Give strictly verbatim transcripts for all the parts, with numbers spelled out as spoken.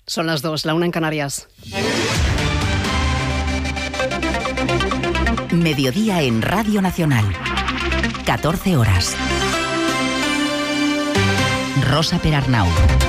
Son las dos, la una en Canarias. Mediodía en Radio Nacional. catorce horas. Rosa Perarnau.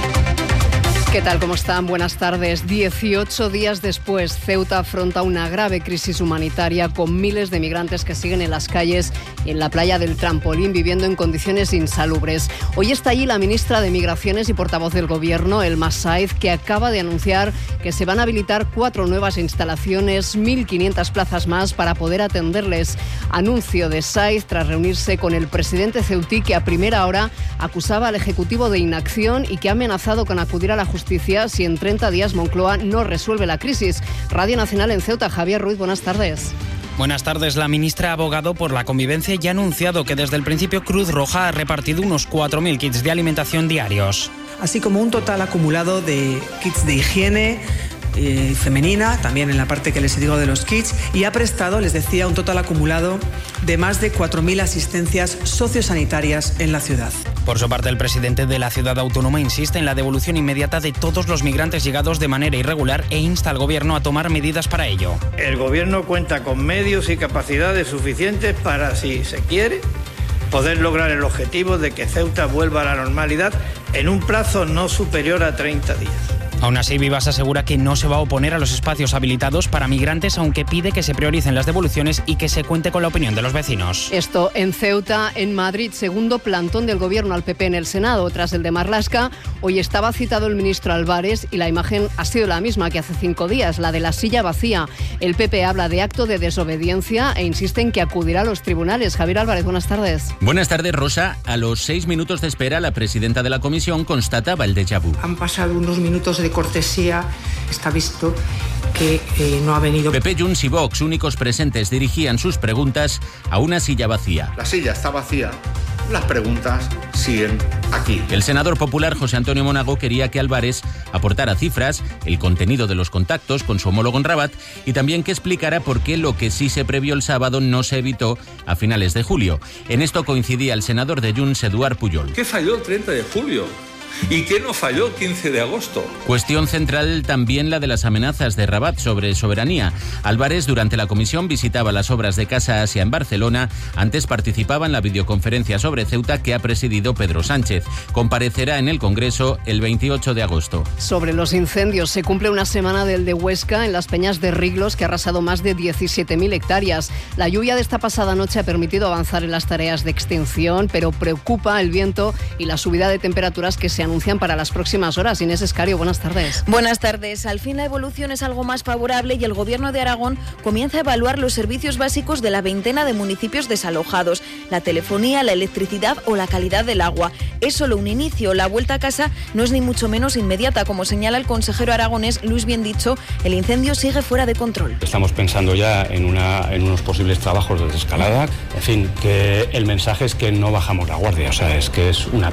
¿Qué tal? ¿Cómo están? Buenas tardes. dieciocho días después, Ceuta afronta una grave crisis humanitaria con miles de migrantes que siguen en las calles y en la playa del Trampolín viviendo en condiciones insalubres. Hoy está allí la ministra de Migraciones y portavoz del Gobierno, Elma Saez, que acaba de anunciar que se van a habilitar cuatro nuevas instalaciones, mil quinientas plazas más para poder atenderles. Anuncio de Saez tras reunirse con el presidente ceutí, que a primera hora acusaba al Ejecutivo de inacción y que ha amenazado con acudir a la justicia si en treinta días Moncloa no resuelve la crisis. Radio Nacional en Ceuta, Javier Ruiz, buenas tardes. Buenas tardes. La ministra ha abogado por la convivencia y ha anunciado que desde el principio Cruz Roja ha repartido unos cuatro mil kits de alimentación diarios. Así como un total acumulado de kits de higiene eh, femenina, también en la parte que les digo de los kits, y ha prestado, les decía, un total acumulado de más de cuatro mil asistencias sociosanitarias en la ciudad. Por su parte, el presidente de la ciudad autónoma insiste en la devolución inmediata de todos los migrantes llegados de manera irregular e insta al gobierno a tomar medidas para ello. El gobierno cuenta con medios y capacidades suficientes para, si se quiere, poder lograr el objetivo de que Ceuta vuelva a la normalidad en un plazo no superior a treinta días. Aún así, Vivas asegura que no se va a oponer a los espacios habilitados para migrantes, aunque pide que se prioricen las devoluciones y que se cuente con la opinión de los vecinos. Esto en Ceuta. En Madrid, segundo plantón del Gobierno al P P en el Senado. Tras el de Marlaska, hoy estaba citado el ministro Álvarez y la imagen ha sido la misma que hace cinco días, la de la silla vacía. El P P habla de acto de desobediencia e insiste en que acudirá a los tribunales. Javier Álvarez, buenas tardes. Buenas tardes, Rosa. A los seis minutos de espera, la presidenta de la comisión constataba el déjà vu. Han pasado unos minutos de cortesía, está visto que eh, no ha venido. P P, Junts y Vox, únicos presentes, dirigían sus preguntas a una silla vacía. La silla está vacía, las preguntas siguen aquí. El senador popular José Antonio Monago quería que Álvarez aportara cifras, el contenido de los contactos con su homólogo en Rabat y también que explicara por qué lo que sí se previó el sábado no se evitó a finales de julio. En esto coincidía el senador de Junts, Eduard Pujol. ¿Qué falló el treinta de julio? ¿Y qué no falló el quince de agosto? Cuestión central también la de las amenazas de Rabat sobre soberanía. Álvarez durante la comisión visitaba las obras de Casa Asia en Barcelona. Antes participaba en la videoconferencia sobre Ceuta que ha presidido Pedro Sánchez. Comparecerá en el Congreso el veintiocho de agosto. Sobre los incendios, se cumple una semana del de Huesca en las Peñas de Riglos, que ha arrasado más de diecisiete mil hectáreas. La lluvia de esta pasada noche ha permitido avanzar en las tareas de extinción, pero preocupa el viento y la subida de temperaturas que se anuncian para las próximas horas. Inés Escario, buenas tardes. Buenas tardes. Al fin la evolución es algo más favorable y el Gobierno de Aragón comienza a evaluar los servicios básicos de la veintena de municipios desalojados, la telefonía, la electricidad o la calidad del agua. Es solo un inicio. La vuelta a casa no es ni mucho menos inmediata. Como señala el consejero aragonés Luis Biendicho, el incendio sigue fuera de control. Estamos pensando ya en, una, en unos posibles trabajos de desescalada. En fin, que el mensaje es que no bajamos la guardia. O sea, es que es una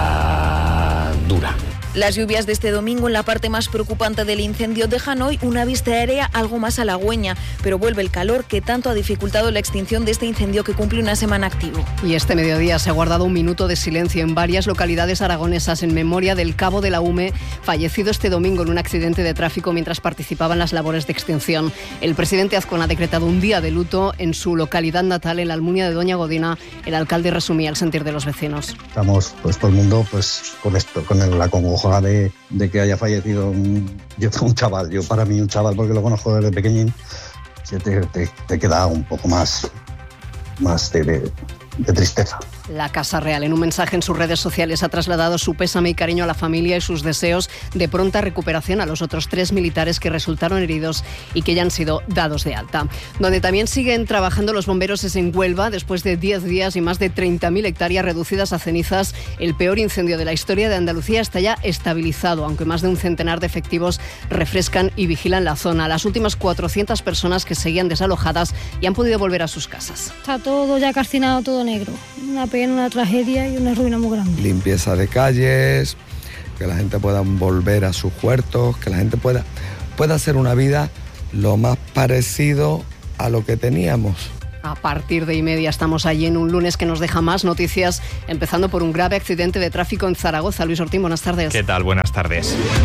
pelea dura. Las lluvias de este domingo en la parte más preocupante del incendio dejan hoy una vista aérea algo más halagüeña, pero vuelve el calor que tanto ha dificultado la extinción de este incendio que cumple una semana activo. Y este mediodía se ha guardado un minuto de silencio en varias localidades aragonesas en memoria del cabo de la UME, fallecido este domingo en un accidente de tráfico mientras participaba en las labores de extinción. El presidente Azcón ha decretado un día de luto en su localidad natal, en la Almunia de Doña Godina. El alcalde resumía el sentir de los vecinos. Estamos, pues todo el mundo, pues con esto, con el, la congoja De, de que haya fallecido un, yo, un chaval, yo para mí un chaval porque lo conozco desde pequeñín, te, te, te queda un poco más, más de, de, de tristeza. La Casa Real, en un mensaje en sus redes sociales, ha trasladado su pésame y cariño a la familia y sus deseos de pronta recuperación a los otros tres militares que resultaron heridos y que ya han sido dados de alta. Donde también siguen trabajando los bomberos es en Huelva. Después de diez días y más de treinta mil hectáreas reducidas a cenizas, el peor incendio de la historia de Andalucía está ya estabilizado, aunque más de un centenar de efectivos refrescan y vigilan la zona. Las últimas cuatrocientas personas que seguían desalojadas ya han podido volver a sus casas. Está todo ya calcinado, todo negro. Una pena, una tragedia y una ruina muy grande. Limpieza de calles, que la gente pueda volver a sus huertos, que la gente pueda, pueda hacer una vida lo más parecido a lo que teníamos. A partir de y media estamos allí en un lunes que nos deja más noticias, empezando por un grave accidente de tráfico en Zaragoza. Luis Ortín, buenas tardes. ¿Qué tal? Buenas tardes.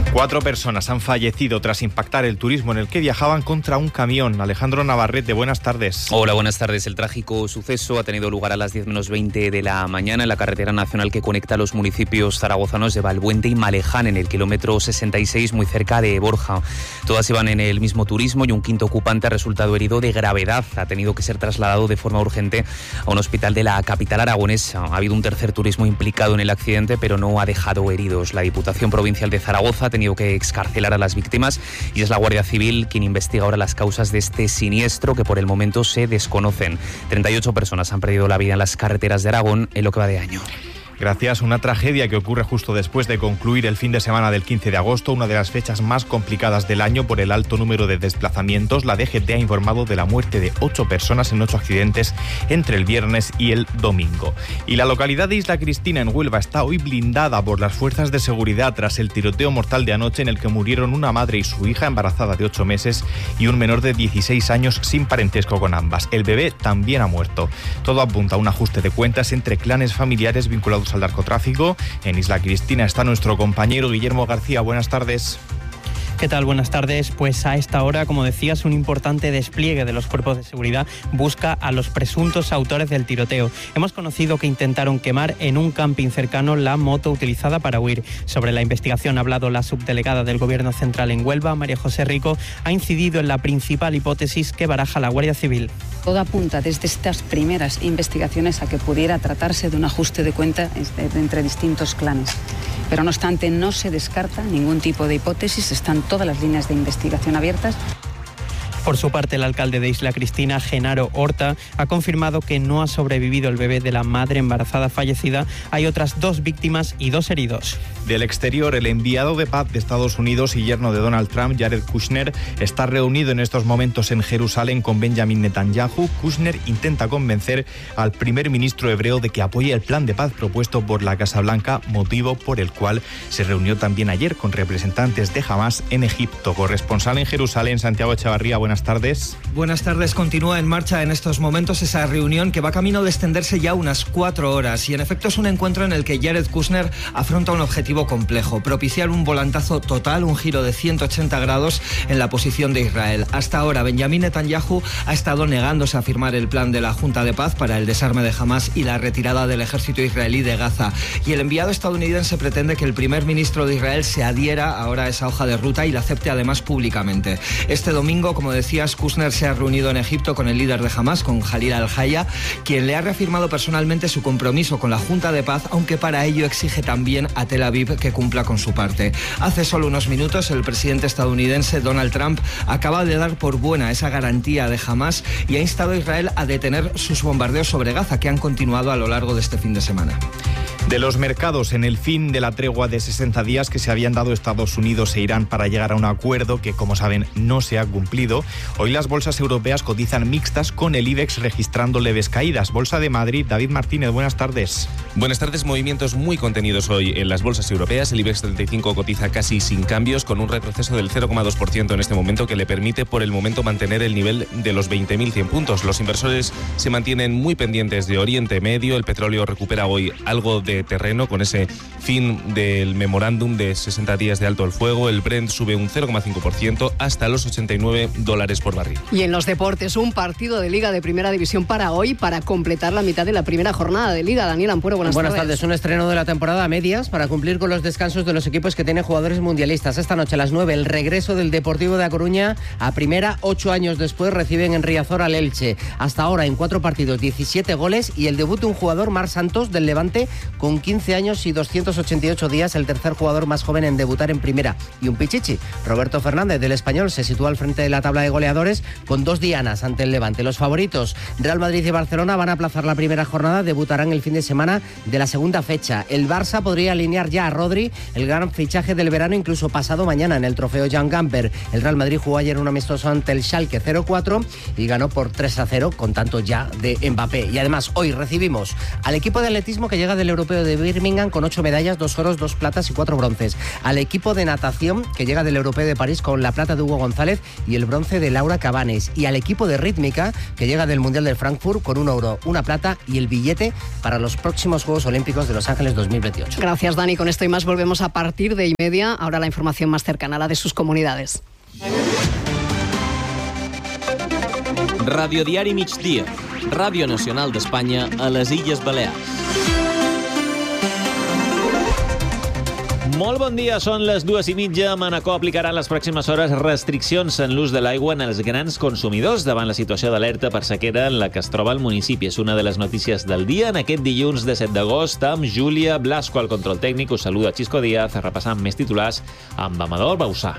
Cuatro personas han fallecido tras impactar el turismo en el que viajaban contra un camión. Alejandro Navarrete, buenas tardes. Hola, buenas tardes. El trágico suceso ha tenido lugar a las diez menos veinte de la mañana en la carretera nacional que conecta los municipios zaragozanos de Valbuente y Maleján, en el kilómetro sesenta y seis, muy cerca de Borja. Todas iban en el mismo turismo y un quinto ocupante ha resultado herido de gravedad. Ha tenido que ser trasladado de forma urgente a un hospital de la capital aragonesa. Ha habido un tercer turismo implicado en el accidente, pero no ha dejado heridos. La Diputación Provincial de Zaragoza ha tenido que excarcelar a las víctimas y es la Guardia Civil quien investiga ahora las causas de este siniestro, que por el momento se desconocen. treinta y ocho personas han perdido la vida en las carreteras de Aragón en lo que va de año. Gracias. Una tragedia que ocurre justo después de concluir el fin de semana del quince de agosto, una de las fechas más complicadas del año por el alto número de desplazamientos. La D G T ha informado de la muerte de ocho personas en ocho accidentes entre el viernes y el domingo. Y la localidad de Isla Cristina, en Huelva, está hoy blindada por las fuerzas de seguridad tras el tiroteo mortal de anoche en el que murieron una madre y su hija embarazada de ocho meses y un menor de dieciséis años sin parentesco con ambas. El bebé también ha muerto. Todo apunta a un ajuste de cuentas entre clanes familiares vinculados al narcotráfico. En Isla Cristina está nuestro compañero Guillermo García. Buenas tardes. ¿Qué tal? Buenas tardes. Pues a esta hora, como decías, un importante despliegue de los cuerpos de seguridad busca a los presuntos autores del tiroteo. Hemos conocido que intentaron quemar en un camping cercano la moto utilizada para huir. Sobre la investigación ha hablado la subdelegada del Gobierno Central en Huelva, María José Rico. Ha incidido en la principal hipótesis que baraja la Guardia Civil. Todo apunta desde estas primeras investigaciones a que pudiera tratarse de un ajuste de cuenta entre distintos clanes. Pero no obstante, no se descarta ningún tipo de hipótesis. Están todas las líneas de investigación abiertas. Por su parte, el alcalde de Isla Cristina, Genaro Horta, ha confirmado que no ha sobrevivido el bebé de la madre embarazada fallecida. Hay otras dos víctimas y dos heridos. Del exterior, el enviado de paz de Estados Unidos y yerno de Donald Trump, Jared Kushner, está reunido en estos momentos en Jerusalén con Benjamin Netanyahu. Kushner intenta convencer al primer ministro hebreo de que apoye el plan de paz propuesto por la Casa Blanca, motivo por el cual se reunió también ayer con representantes de Hamás en Egipto. Corresponsal en Jerusalén, Santiago Echavarría, buenas tardes. Buenas tardes. Continúa en marcha en estos momentos esa reunión que va camino de extenderse ya unas cuatro horas y en efecto es un encuentro en el que Jared Kushner afronta un objetivo complejo: propiciar un volantazo total, un giro de ciento ochenta grados en la posición de Israel. Hasta ahora, Benjamin Netanyahu ha estado negándose a firmar el plan de la Junta de Paz para el desarme de Hamás y la retirada del ejército israelí de Gaza. Y el enviado estadounidense pretende que el primer ministro de Israel se adhiera ahora a esa hoja de ruta y la acepte además públicamente. Este domingo, como decías, Kushner se ha reunido en Egipto con el líder de Hamás, con Khalil al-Haya, quien le ha reafirmado personalmente su compromiso con la Junta de Paz, aunque para ello exige también a Tel Aviv que cumpla con su parte. Hace solo unos minutos, el presidente estadounidense Donald Trump acaba de dar por buena esa garantía de Hamás y ha instado a Israel a detener sus bombardeos sobre Gaza, que han continuado a lo largo de este fin de semana. De los mercados, en el fin de la tregua de sesenta días que se habían dado Estados Unidos e Irán para llegar a un acuerdo que, como saben, no se ha cumplido, hoy las bolsas europeas cotizan mixtas, con el IBEX registrando leves caídas. Bolsa de Madrid, David Martínez, buenas tardes. Buenas tardes. Movimientos muy contenidos hoy en las bolsas europeas. El IBEX treinta y cinco cotiza casi sin cambios, con un retroceso del cero coma dos por ciento en este momento, que le permite por el momento mantener el nivel de los veinte mil cien puntos. Los inversores se mantienen muy pendientes de Oriente Medio. El petróleo recupera hoy algo de terreno con ese fin del memorándum de sesenta días de alto el fuego. El Brent sube un cero coma cinco por ciento hasta los ochenta y nueve dólares por barril. Y en los deportes, un partido de Liga de Primera División para hoy, para completar la mitad de la primera jornada de Liga. Daniel Ampuero, buenas, buenas tardes. tardes. Un estreno de la temporada a medias para cumplir con los descansos de los equipos que tienen jugadores mundialistas. Esta noche a las nueve, el regreso del Deportivo de A Coruña a primera. Ocho años después reciben en Riazor al Elche. Hasta ahora en cuatro partidos, diecisiete goles y el debut de un jugador, Marc Santos, del Levante, con quince años y doscientos ochenta y ocho días, el tercer jugador más joven en debutar en primera. Y un pichichi, Roberto Fernández, del Español, se sitúa al frente de la tabla de goleadores con dos dianas ante el Levante. Los favoritos, Real Madrid y Barcelona, van a aplazar la primera jornada, debutarán el fin de semana de la segunda fecha. El Barça podría alinear ya a Rodri, el gran fichaje del verano, incluso pasado mañana en el trofeo Jan Gamper. El Real Madrid jugó ayer un amistoso ante el Schalke cero cuatro y ganó por tres a cero con tanto ya de Mbappé. Y además hoy recibimos al equipo de atletismo que llega del Europeo Europeo de Birmingham con ocho medallas, dos oros, dos platas y cuatro bronces. Al equipo de natación, que llega del Europeo de París con la plata de Hugo González y el bronce de Laura Cabanes. Y al equipo de rítmica, que llega del Mundial de Frankfurt con un oro, una plata y el billete para los próximos Juegos Olímpicos de Los Ángeles dos mil veintiocho. Gracias, Dani. Con esto y más volvemos a partir de y media. Ahora la información más cercana, la de sus comunidades. Radiodiari Migdia, Ràdio Nacional d'Espanya a les Illes Balears. Molt bon dia, són les dues i mitja. Manacor aplicarà en les pròximes hores restriccions en l'ús de l'aigua en els grans consumidors davant la situació d'alerta per sequera en la que es troba el municipi. És una de les notícies del dia en aquest dilluns de set d'agost amb Júlia Blasco al control tècnic. Us saluda Xisco Díaz, repassant més titulars amb Amador Bausà.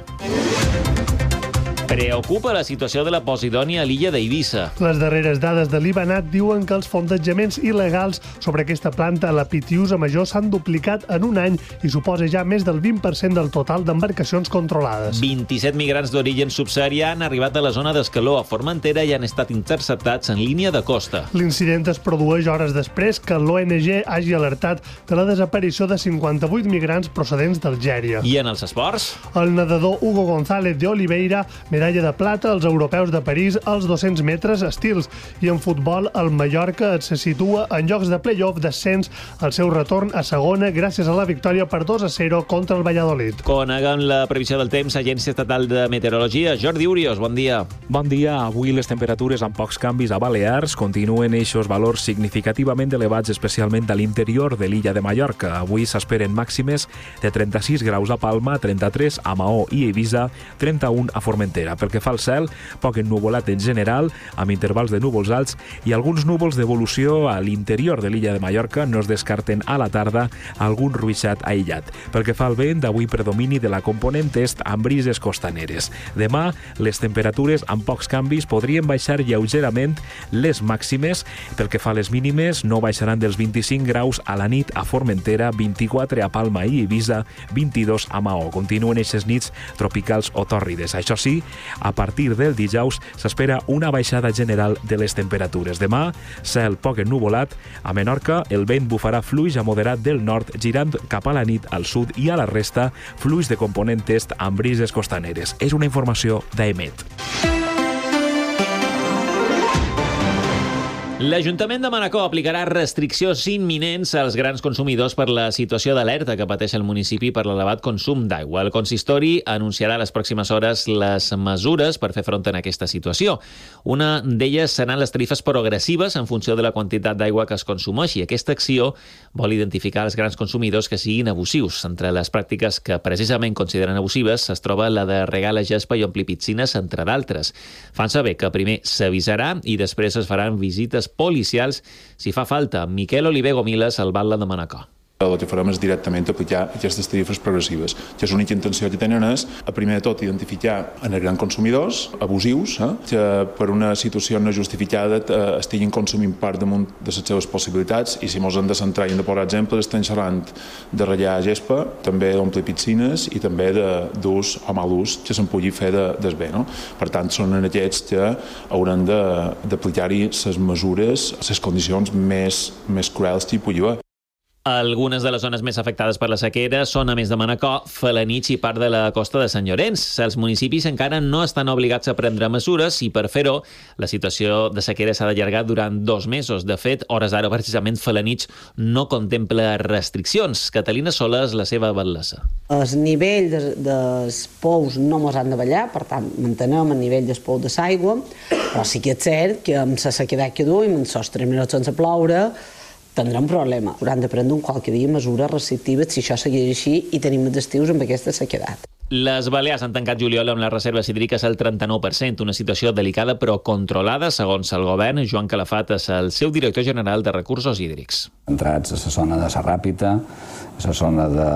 Preocupa la situació de la Posidònia a l'illa d'Eivissa. Les darreres dades de l'Ibanat diuen que els fondejaments il·legals sobre aquesta planta a la Pitiusa Major s'han duplicat en un any i suposa ja més del vint per cent del total d'embarcacions controlades. vint-i-set migrants d'origen subsaharià han arribat a la zona d'Escaló, a Formentera, i han estat interceptats en línia de costa. L'incident es produeix hores després que l'O N G hagi alertat de la desaparició de cinquanta-vuit migrants procedents d'Algèria. I en els esports? El nedador Hugo González de Oliveira, medalla de plata als europeus de París als dos-cents metres estils. I en futbol, el Mallorca se situa en llocs de play-off d'ascens al seu retorn a segona gràcies a la victòria per dos a zero contra el Valladolid. Coneguen la previsió del temps, Agència Estatal de Meteorologia. Jordi Urios, bon dia. Bon dia. Avui les temperatures amb pocs canvis a Balears continuen eixos valors significativament elevats, especialment a l'interior de l'illa de Mallorca. Avui s'esperen màximes de trenta-sis graus a Palma, trenta-tres a Maó i Eivissa, trenta-un a Formentera. Pel que fa al cel, poc ennuvolat en general, amb intervals de núvols alts i alguns núvols d'evolució a l'interior de l'illa de Mallorca. No es descarten a la tarda algun ruixat aïllat. Pel que fa al vent, avui predomini de la component est amb brises costaneres. Demà, les temperatures amb pocs canvis podrien baixar lleugerament les màximes. Pel que fa a les mínimes, no baixaran dels vint-i-cinc graus a la nit a Formentera, vint-i-quatre a Palma i Eivissa, vint-i-dos a Maó. Continuen eixes nits tropicals o tòrrides. Això sí, a partir del dijous s'espera una baixada general de les temperatures. Demà, cel poc ennuvolat. A Menorca, el vent bufarà fluix a moderat del nord, girant cap a la nit al sud, i a la resta, fluix de component est amb brises costaneres. És una informació d'Emet. L'Ajuntament de Manacor aplicarà restriccions imminents als grans consumidors per la situació d'alerta que pateix el municipi per l'elevat consum d'aigua. El consistori anunciarà a les pròximes hores les mesures per fer front a aquesta situació. Una d'elles seran les tarifes progressives en funció de la quantitat d'aigua que es consumeixi. Aquesta acció vol identificar els grans consumidors que siguin abusius. Entre les pràctiques que precisament consideren abusives es troba la de regar la gespa i omplir piscines, entre d'altres. Fan saber que primer s'avisarà i després es faran visites policials si fa falta. Miquel Oliver Gomiles, al Batlle de Manacor. El que farem és directament aplicar aquestes tarifes progressives. Que l'única intenció que tenen és, a primer de tot, identificar en els grans consumidors abusius, eh, que per una situació no justificada eh, estiguin consumint part damunt de les seves possibilitats, i si ens hem de centrar i hem de posar exemples, estem xerrant de ratllar gespa, també d'omplir piscines i també d'ús o mal ús que se'n pugui fer de, des bé. No? Per tant, són en aquests que hauran d'aplicar-hi les mesures, les condicions més, més cruels que hi pugui haver. Algunes de les zones més afectades per la sequera són, a més de Manacor, Felanitx i part de la costa de Sant Llorenç. Els municipis encara no estan obligats a prendre mesures i, per fer-ho, la situació de sequera s'ha d'allargar durant dos mesos. De fet, hores d'ara, precisament, Felanitx no contempla restriccions. Catalina Soles, la seva batlessa. El nivell de, dels pous no mos han de ballar, per tant, mantenem el nivell del pou de l'aigua, però sí que és cert que amb la sequedat que duim, amb els tres minuts sense ploure, tindrem un problema. Hauran de prendre un qualque dia mesures restrictives si això segueix així i tenim els estius amb aquesta sequedat. Les Balears han tancat juliol amb les reserves hídriques al trenta-nou per cent, una situació delicada però controlada, segons el govern. Joan Calafat és el seu director general de Recursos Hídrics. Entrats a la zona de la Ràpita, a la zona de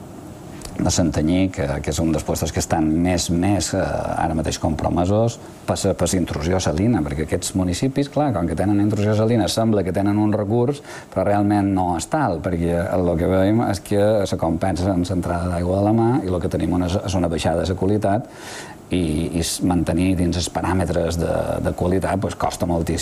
de Santanyí, que, que és un dels puestos que estan més, més eh, ara mateix compromesos per la intrusió salina, perquè aquests municipis, clar, com que tenen intrusió salina, sembla que tenen un recurs, però realment no és tal, perquè el que veiem és que se compensa amb l'entrada d'aigua de la mà i el que tenim és una baixada de la qualitat i, i mantenir dins els paràmetres de, de qualitat pues, costa moltíssim.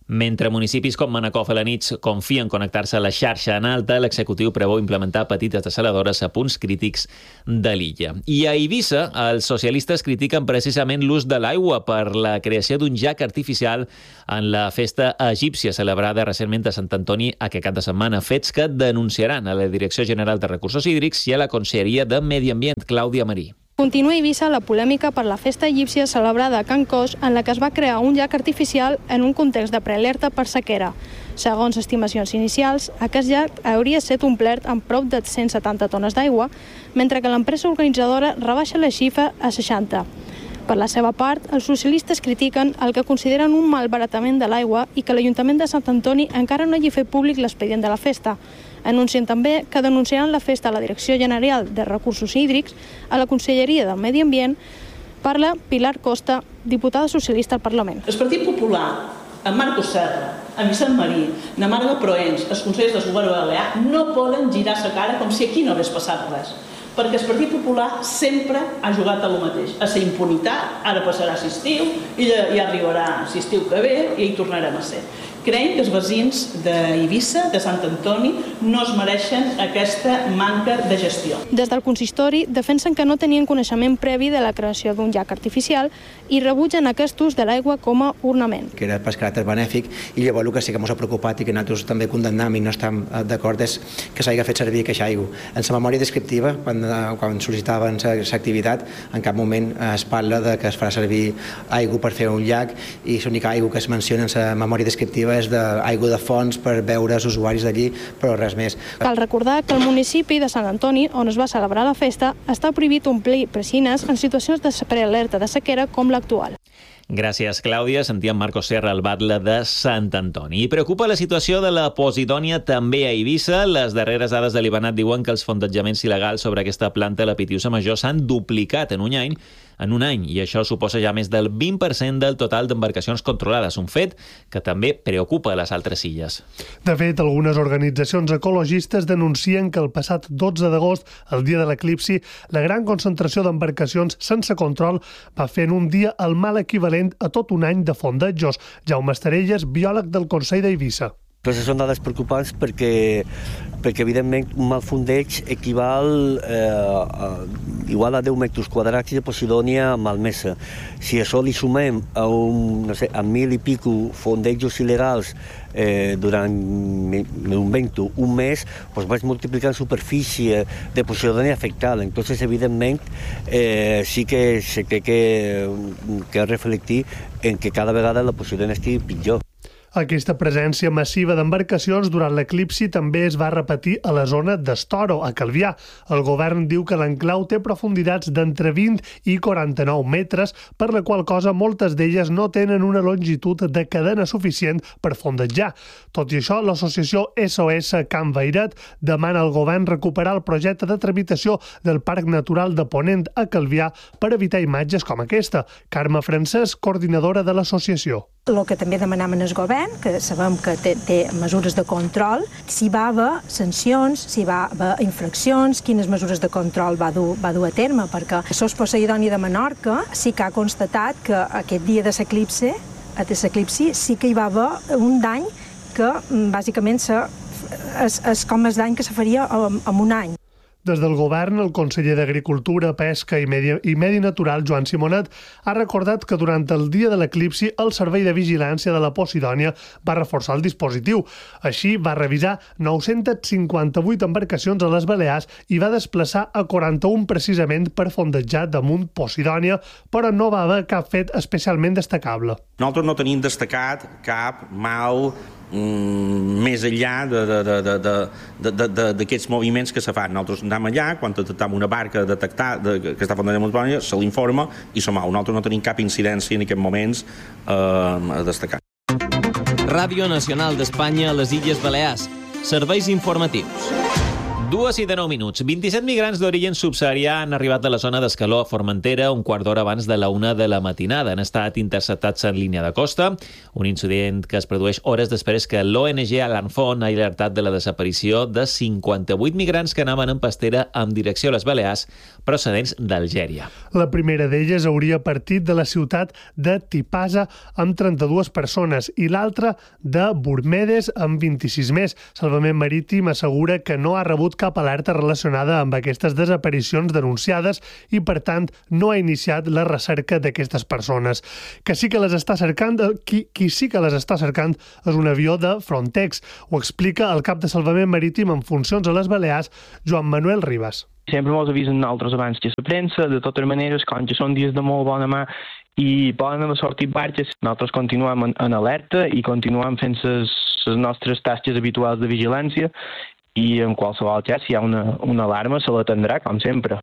Mentre municipis com Manacor i Felanitx confien connectar-se a la xarxa en alta, l'executiu preveu implementar petites desaladores a punts crítics de l'illa. I a Eivissa, els socialistes critiquen precisament l'ús de l'aigua per la creació d'un llac artificial en la festa egípcia celebrada recentment a Sant Antoni aquest cap de setmana, fets que denunciaran a la Direcció General de Recursos Hídrics i a la Conselleria de Medi Ambient. Clàudia Marí. Continua a Eivissa la polèmica per la festa egípcia celebrada a Can Coix, en la que es va crear un llac artificial en un context de prealerta per sequera. Segons estimacions inicials, aquest llac hauria estat omplert amb prop de cent setanta tones d'aigua, mentre que l'empresa organitzadora rebaixa la xifra a seixanta. Per la seva part, els socialistes critiquen el que consideren un malbaratament de l'aigua i que l'Ajuntament de Sant Antoni encara no hagi fet públic l'expedient de la festa. Anuncien també que denunciaran la festa a la Direcció General de Recursos Hídrics, a la Conselleria del Medi Ambient. Parla Pilar Costa, diputada socialista al Parlament. El Partit Popular, en Marcos Serra, en Vicent Marí, en Marga Proens, els consellers del Govern Balear, no poden girar la cara com si aquí no hagués passat res. Perquè el Partit Popular sempre ha jugat a lo mateix, a la impunitat, ara passarà l'estiu, i ja arribarà l'estiu que ve i hi tornarem a ser. Creiem que els veïns d'Eivissa, de Sant Antoni, no es mereixen aquesta manca de gestió. Des del consistori defensen que no tenien coneixement previ de la creació d'un llac artificial i rebutgen aquest ús de l'aigua com a ornament. Que era per caràcter benèfic, i llavors el que sí que ens ha preocupat i que nosaltres també condemnem i no estem d'acord és que s'hagi fet servir aquesta aigua. En la memòria descriptiva, quan, quan sol·licitaven l'activitat, en cap moment es parla de que es farà servir aigua per fer un llac, i l'única aigua que es menciona en la memòria descriptiva és d'aigua de fonts per beure els usuaris d'allí, però res més. Cal recordar que el municipi de Sant Antoni, on es va celebrar la festa, està prohibit omplir piscines en situacions de prealerta de sequera com l'actual. Gràcies, Clàudia. Sentíem Marcos Serra al batlle de Sant Antoni. I preocupa la situació de la Posidònia també a Eivissa. Les darreres dades de l'Ibanat diuen que els fondejaments il·legals sobre aquesta planta a la Pitiusa Major s'han duplicat en un any, en un any, i això suposa ja més del vint per cent del total d'embarcacions controlades, un fet que també preocupa a les altres illes. De fet, algunes organitzacions ecologistes denuncien que el passat dotze d'agost, el dia de l'eclipsi, la gran concentració d'embarcacions sense control va fer en un dia el mal equivalent a tot un any de fondejos. Jaume Estarelles, biòleg del Consell d'Eivissa. Però són dades preocupants perquè, perquè evidentment, un mal fondeig equival eh, a, igual a deu metres quadrats de Posidònia malmesa. Si això li sumem a, un, no sé, a mil i pico fondejos il·legals eh, durant un vento, un mes, doncs vaig multiplicant superfície de Posidònia afectada. Entonces, evidentment, eh, sí que se té que, que reflectir en que cada vegada la Posidònia estigui pitjor. Aquesta presència massiva d'embarcacions durant l'eclipsi també es va repetir a la zona d'Estoro, a Calvià. El govern diu que l'enclau té profunditats d'entre vint i quaranta-nou metres, per la qual cosa moltes d'elles no tenen una longitud de cadena suficient per fondejar. Tot i això, l'associació S O S Can Vairet demana al govern recuperar el projecte de tramitació del Parc Natural de Ponent a Calvià per evitar imatges com aquesta. Carme Francesc, coordinadora de l'associació. El que també demanem al govern, que sabem que té, té mesures de control, si va haver sancions, si va haver infraccions, quines mesures de control va dur, va dur a terme, perquè el Sos Poseidoni de Menorca sí que ha constatat que aquest dia de l'eclipsi, a l'eclipsi, sí que hi va haver un dany que bàsicament és, és com el dany que se faria en, en un any. Des del govern, el conseller d'Agricultura, Pesca i Medi, i Medi Natural, Joan Simonet, ha recordat que durant el dia de l'eclipsi el Servei de Vigilància de la Posidònia va reforçar el dispositiu. Així, va revisar nou-centes cinquanta-vuit embarcacions a les Balears i va desplaçar a quaranta-un precisament per fondejar damunt Posidònia, però no va haver cap fet especialment destacable. Nosaltres no tenim destacat cap mal mm, més enllà d'aquests moviments que se fan. Nosaltres anem allà, quan detectem una barca detectar, de, que està fondejant a Posidònia, se l'informa i se mou. Nosaltres no tenim cap incidència en aquests moments eh, a destacar. Ràdio Nacional d'Espanya a les Illes Balears. Serveis informatius. Dues i de nou minuts. vint-i-set migrants d'origen subsaharià han arribat a la zona d'Escaló a Formentera un quart d'hora abans de la una de la matinada. Han estat interceptats en línia de costa, un incident que es produeix hores després que l'O N G Alarm Phone ha alertat de la desaparició de cinquanta-vuit migrants que anaven en pastera en direcció a les Balears procedents d'Algèria. La primera d'elles hauria partit de la ciutat de Tipasa amb trenta-dues persones i l'altra de Burmedes amb vint-i-sis més. Salvament Marítim assegura que no ha rebut cap alerta relacionada amb aquestes desaparicions denunciades i, per tant, no ha iniciat la recerca d'aquestes persones. Que sí que les està cercant, qui, qui sí que les està cercant és un avió de Frontex. Ho explica el cap de Salvament Marítim en funcions a les Balears, Joan Manuel Ribas. Sempre mos avisen altres abans que la premsa, de totes maneres, quan ja són dies de molt bona mà i poden haver sortit barques, nosaltres continuem en, en alerta i continuem fent les nostres tasques habituals de vigilància i en qualsevol cas, si hi ha una, una alarma, se l'atendrà, com sempre.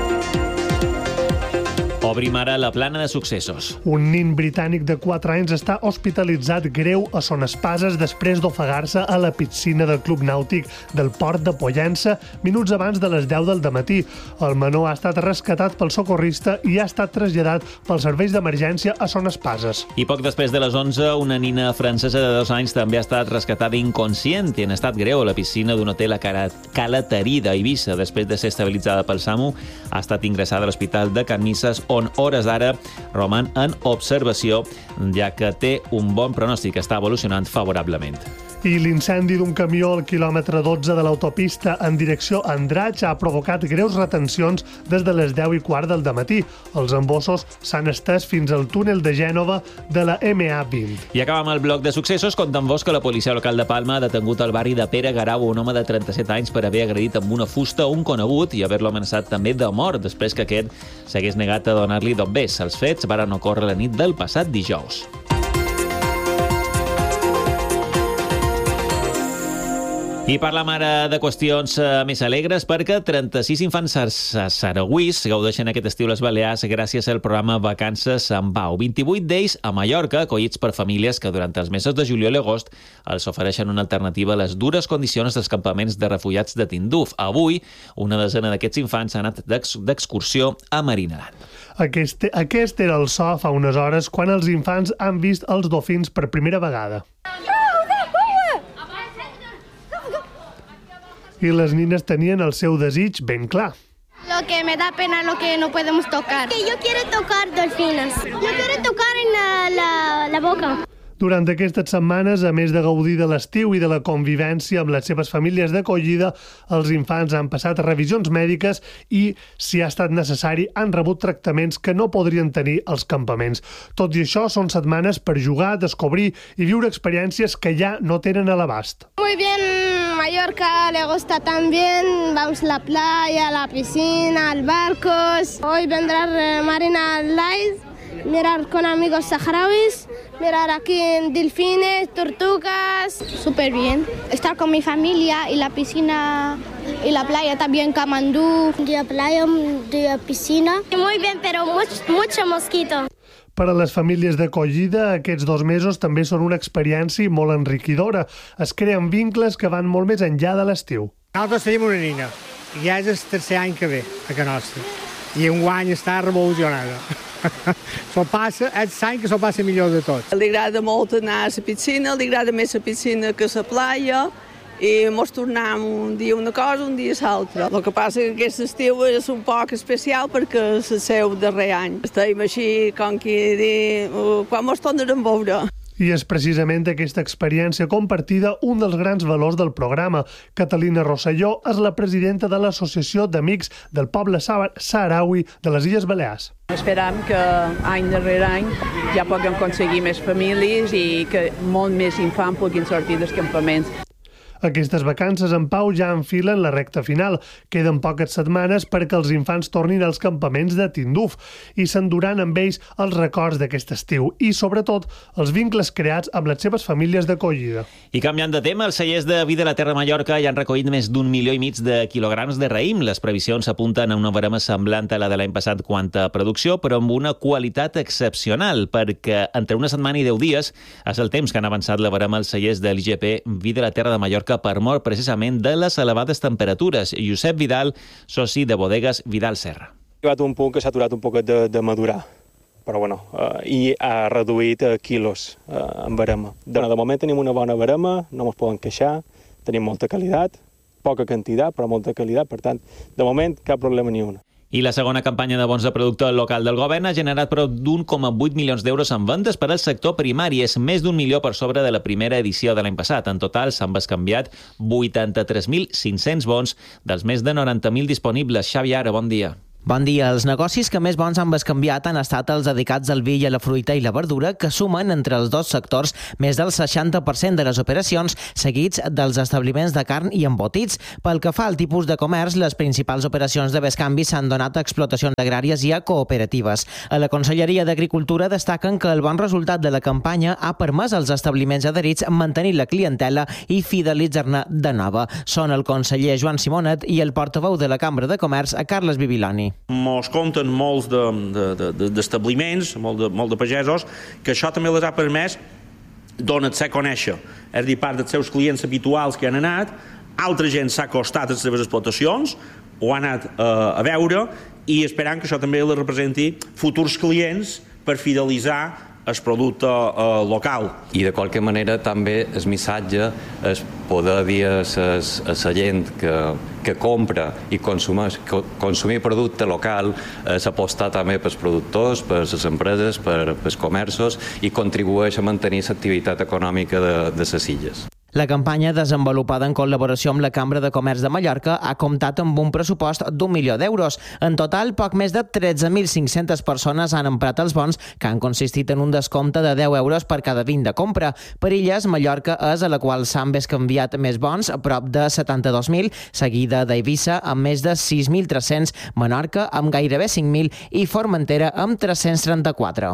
Obrim ara la plana de successos. Un nin britànic de quatre anys està hospitalitzat greu a Son Espases després d'ofegar-se a la piscina del Club Nàutic del Port de Pollença minuts abans de les deu del dematí. El menor ha estat rescatat pel socorrista i ha estat traslladat pels serveis d'emergència a Son Espases. I poc després de les onze, una nina francesa de dos anys també ha estat rescatada inconscient i en estat greu a la piscina d'un hotel a Calaterida, a Eivissa. Després de ser estabilitzada pel SAMU, ha estat ingressada a l'Hospital de Can Misses, on hores d'ara roman en observació, ja que té un bon pronòstic, està evolucionant favorablement. I l'incendi d'un camió al quilòmetre dotze de l'autopista en direcció a Andratx ha provocat greus retencions des de les deu i quart del dematí. Els embossos s'han estès fins al túnel de Gènova de la M A vint. I acabem el bloc de successos contant-vos que la policia local de Palma ha detengut al barri de Pere Garau un home de trenta-set anys per haver agredit amb una fusta un conegut i haver-lo amenaçat també de mort després que aquest s'hagués negat a donar-li dobbers. Els fets varen ocórrer la nit del passat dijous. I parlam ara de qüestions més alegres perquè trenta-sis infants saragüís gaudeixen aquest estiu les Balears gràcies al programa Vacances en Pau. vint-i-vuit d'ells a Mallorca, acollits per famílies que durant els mesos de juliol i agost els ofereixen una alternativa a les dures condicions dels campaments de refugiats de Tinduf. Avui, una desena d'aquests infants ha anat d'excursió a Marinaland. Aquest, aquest era el so fa unes hores quan els infants han vist els dofins per primera vegada. I les nines tenien el seu desig ben clar. Lo que me da pena es lo que no podemos tocar. Que yo quiero tocar delfines. Yo quiero tocar en la, la, la boca. Durant aquestes setmanes, a més de gaudir de l'estiu i de la convivència amb les seves famílies d'acollida, els infants han passat revisions mèdiques i, si ha estat necessari, han rebut tractaments que no podrien tenir als campaments. Tot i això, són setmanes per jugar, descobrir i viure experiències que ja no tenen a l'abast. Muy bien, Mallorca le gusta también. Vamos a la playa, a la piscina, al barcos. Hoy vendrá Marina Light, mirar con amigos saharauis, mirar aquí en delfines, tortugas. Súper bien. Estar con mi familia y la piscina y la playa también, Kamandú. Un día playa, un día piscina. Muy bien, pero mucho, mucho mosquito. Per a les famílies d'acollida, aquests dos mesos també són una experiència molt enriquidora. Es creen vincles que van molt més enllà de l'estiu. Nosaltres tenim una nina, i ja és el tercer any que ve a Can Nostra, i enguany està revolucionada. S'ho passa, és l'any que s'ho passa millor de tot. Li agrada molt anar a la piscina, li agrada més la piscina que la playa, i mos tornem un dia una cosa, un dia l'altra. El que passa que aquest estiu és un poc especial perquè és el seu darrer any. Estem així, com qui dir, quan mos tornarem a veure. I és precisament aquesta experiència compartida un dels grans valors del programa. Catalina Rosselló és la presidenta de l'Associació d'Amics del Poble Saharaui de les Illes Balears. Esperam que any darrere any ja puguem aconseguir més famílies i que molt més infants puguin sortir dels campaments. Aquestes vacances en Pau ja enfilen la recta final. Queden poques setmanes perquè els infants tornin als campaments de Tinduf i s'enduran amb ells els records d'aquest estiu i, sobretot, els vincles creats amb les seves famílies d'acollida. I canviant de tema, els cellers de Vi de la Terra de Mallorca ja han recollit més d'un milió i mig de quilograms de raïm. Les previsions apunten a una barema semblant a la de l'any passat quant a producció, però amb una qualitat excepcional, perquè entre una setmana i deu dies és el temps que han avançat la barema als cellers de l'I G P Vi de la Terra de Mallorca Mallorca per mort precisament de les elevades temperatures. Josep Vidal, soci de bodegues Vidal Serra. Ha arribat un punt que s'ha aturat un poquet de, de madurar, però bueno, eh, i ha reduït eh, quilos eh, en verema. De, de moment tenim una bona verema, no ens poden queixar, tenim molta qualitat, poca quantitat, però molta qualitat, per tant, de moment cap problema ni una. I la segona campanya de bons de producte local del govern ha generat prop d'un coma vuit milions d'euros en vendes per al sector primari. És més d'un milió per sobre de la primera edició de l'any passat. En total s'han bescanviat vuitanta-tres mil cinc-cents bons dels més de noranta mil disponibles. Xavi Ara, bon dia. Bon dia. Els negocis que més bons han bescanviat han estat els dedicats al vi i a la fruita i la verdura, que sumen entre els dos sectors més del seixanta per cent de les operacions, seguits dels establiments de carn i embotits. Pel que fa al tipus de comerç, les principals operacions de bescanvi s'han donat a explotacions agràries i a cooperatives. A la Conselleria d'Agricultura destaquen que el bon resultat de la campanya ha permès als establiments adherits mantenir la clientela i fidelitzar-ne de nova. Són el conseller Joan Simonet i el portaveu de la Cambra de Comerç, Carles Bibiloni. Mos compten molts d'establiments, de, de, de, molt, de, molt de pagesos, que això també les ha permès donar-se a conèixer. És a dir, part dels seus clients habituals que han anat, altra gent s'ha acostat a les seves explotacions, ho ha anat eh, a veure, i esperant que això també les representi futurs clients per fidelitzar el producte eh, local. I de qualque manera també el missatge és poder dir a la gent que, que compra i consumeix, consumir producte local, és apostar també pels productors, per les empreses, per els comerços i contribueix a mantenir l'activitat econòmica de, de les illes. La campanya, desenvolupada en col·laboració amb la Cambra de Comerç de Mallorca, ha comptat amb un pressupost d'un milió d'euros. En total, poc més de tretze mil cinc-centes persones han emprat els bons, que han consistit en un descompte de deu euros per cada vint de compra. Per illes, Mallorca és a la qual s'han bescanviat més bons, a prop de setanta-dos mil, seguida d'Eivissa amb més de sis mil tres-cents, Menorca amb gairebé cinc mil i Formentera amb tres-cents trenta-quatre.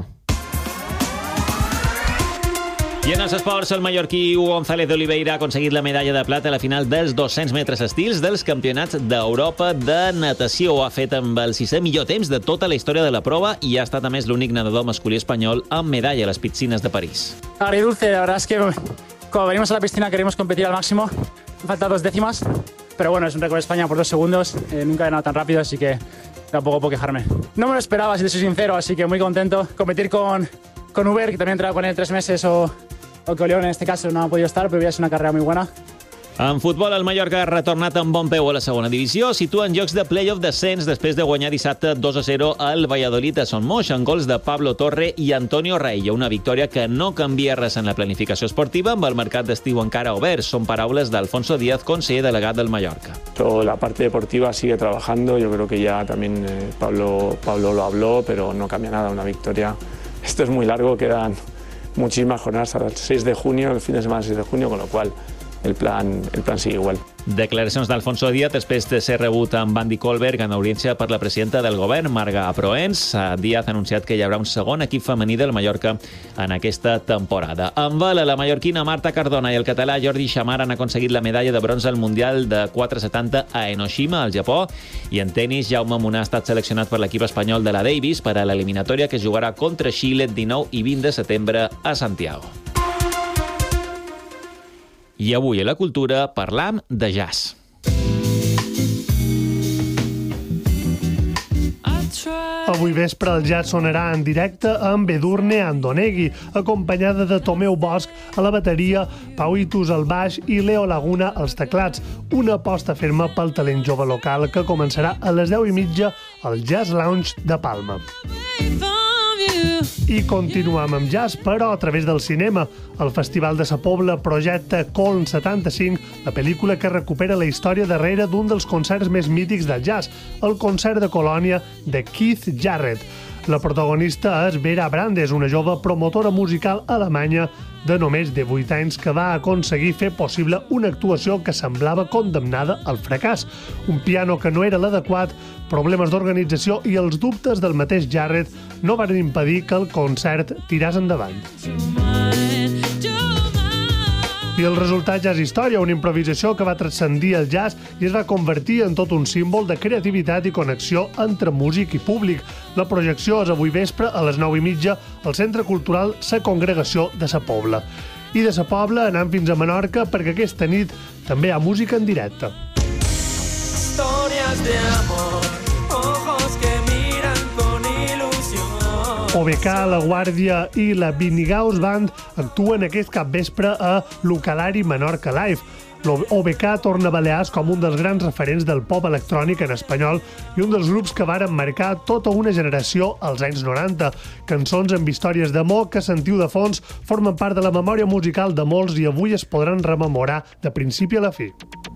I en els esports, el mallorquí Hugo González de Oliveira ha aconseguit la medalla de plata a la final dels dos-cents metres estils dels campionats d'Europa de natació. Ho ha fet amb el sisè millor temps de tota la història de la prova i ha estat, a més, l'únic nedador masculí espanyol amb medalla a les piscines de París. Agridulce, la verdad es que cuando venimos a la piscina queremos competir al máximo. Me faltan dos décimas, pero bueno, es un récord de España por dos segundos. Eh, nunca he ganado tan rápido, así que tampoco puedo quejarme. No me lo esperaba, si te soy sincero, así que muy contento. Competir con, con Uber, que también he entrenado con él tres meses, o... o que León en este caso no ha podido estar, pero hubiera sido una carrera muy buena. En futbol, el Mallorca ha retornat amb bon peu a la segona divisió. Situa en jocs de play-off descens després de guanyar dissabte dos a zero al Valladolid a Son Moix amb gols de Pablo Torre i Antonio Reillo. Una victòria que no canvia res en la planificació esportiva, amb el mercat d'estiu encara obert. Són paraules d'Alfonso Díaz, conseller delegat del Mallorca. La parte deportiva sigue trabajando. Yo creo que ya también eh, Pablo, Pablo lo habló, pero no cambia nada. Una victoria. Esto es muy largo, quedan muchísimas jornadas hasta el seis de junio, el fin de semana seis de junio, con lo cual el plan, el plan sigue igual. Declaracions d'Alfonso Díaz després de ser rebut amb Andy Colberg en audiència per la presidenta del govern, Marga Proens. Díaz ha anunciat que hi haurà un segon equip femení del Mallorca en aquesta temporada. En vela, la mallorquina Marta Cardona i el català Jordi Xamar han aconseguit la medalla de bronze al Mundial de quatre setanta a Enoshima, al Japó. I en tenis, Jaume Munar ha estat seleccionat per l'equip espanyol de la Davis per a l'eliminatòria que jugarà contra Xile dinou i vint de setembre a Santiago. I avui a la cultura parlam de jazz. Avui vespre el jazz sonarà en directe amb Edurne Andonegui, acompanyada de Tomeu Bosch a la bateria, Pau Itus al baix i Leo Laguna als teclats. Una aposta ferma pel talent jove local que començarà a les deu i mitja al Jazz Lounge de Palma. I continuem amb jazz, però a través del cinema. El Festival de Sa Pobla projecta Coln setanta-cinc, la pel·lícula que recupera la història darrere d'un dels concerts més mítics del jazz, el concert de Colònia de Keith Jarrett. La protagonista és Vera Brandes, una jove promotora musical alemanya de només divuit anys que va aconseguir fer possible una actuació que semblava condemnada al fracàs. Un piano que no era l'adequat, problemes d'organització i els dubtes del mateix Jarrett no van impedir que el concert tiràs endavant. I el resultat ja és història, una improvisació que va transcendir el jazz i es va convertir en tot un símbol de creativitat i connexió entre músic i públic. La projecció és avui vespre a les nou i mitja al Centre Cultural Sa Congregació de Sa Pobla. I de Sa Pobla anem fins a Menorca perquè aquesta nit també hi ha música en directe. Historias de amor, ojos que miran con ilusión. O B K, La Guàrdia i la Vinigaus Band actuen aquest capvespre a l'Ucalari Menorca Live. O B K torna a Balears com un dels grans referents del pop electrònic en espanyol i un dels grups que varen marcar tota una generació als anys noranta. Cançons amb històries d'amor que sentiu de fons formen part de la memòria musical de molts i avui es podran rememorar de principi a la fi.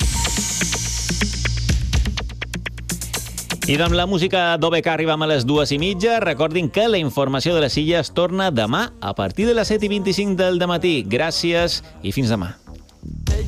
I amb la música d'O B K arribem a les dues i mitja. Recordin que la informació de les Illes torna demà a partir de les set i vint-i-cinc del dematí. Gràcies i fins demà.